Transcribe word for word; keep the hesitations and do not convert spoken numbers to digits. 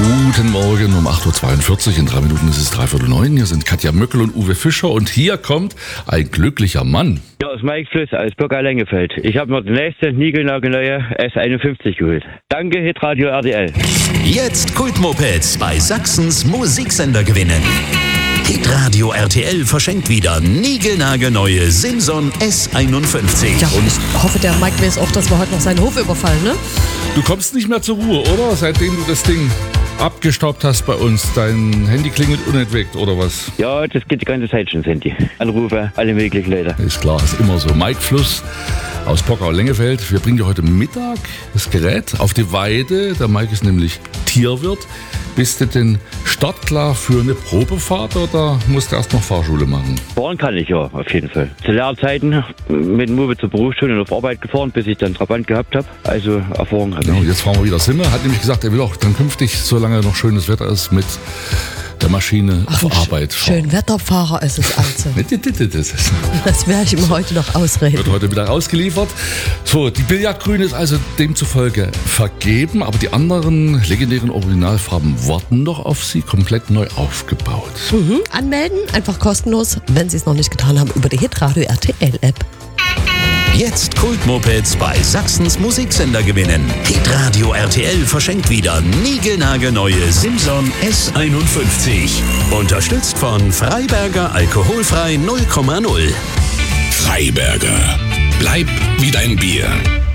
Guten Morgen um acht Uhr zweiundvierzig. In drei Minuten ist es dreiviertel neun. Hier sind Katja Möckel und Uwe Fischer. Und hier kommt ein glücklicher Mann. Ja, aus Mike Fluss, aus Bürger-Lengefeld. Ich habe mir die nächste niegelnagelneue S einundfünfzig geholt. Danke, Hitradio R T L. Jetzt Kultmopeds bei Sachsens Musiksender gewinnen. Hitradio R T L verschenkt wieder niegelnagelneue Simson S einundfünfzig. Ja, und ich hoffe, der Mike weiß auch, dass wir heute noch seinen Hof überfallen, ne? Du kommst nicht mehr zur Ruhe, oder? Seitdem du das Ding abgestaubt hast bei uns. Dein Handy klingelt unentwegt, oder was? Ja, das geht die ganze Zeit schon, Sandy. Anrufe, alle möglichen Leute. Ist klar, ist immer so. Mike Fluss aus Pockau-Lengefeld. Wir bringen dir heute Mittag das Gerät auf die Weide. Der Mike ist nämlich Tierwirt. Bist du denn startklar für eine Probefahrt oder musst du erst noch Fahrschule machen? Fahren kann ich ja, auf jeden Fall. Zu Lehrzeiten mit dem Uwe zur Berufsschule und auf Arbeit gefahren, bis ich dann Trabant gehabt habe. Also Erfahrung habe ich. Genau, jetzt fahren wir wieder Simme. Hat nämlich gesagt, er will auch dann künftig, solange noch schönes Wetter ist, mit der Maschine Ach, auf Arbeit fahren. Schön Wetterfahrer ist es also. Das werde ich ihm heute noch ausreden. Wird heute wieder ausgeliefert. So, die Billardgrüne ist also demzufolge vergeben, aber die anderen legendären Originalfarben warten noch auf Sie, komplett neu aufgebaut. Mhm. Anmelden, einfach kostenlos, wenn Sie es noch nicht getan haben, über die Hitradio R T L-App. Jetzt Kultmopeds bei Sachsens Musiksender gewinnen. Hitradio R T L verschenkt wieder niegelnagelneue Simson S einundfünfzig. Unterstützt von Freiberger Alkoholfrei null Komma null. Freiberger. Bleib wie dein Bier.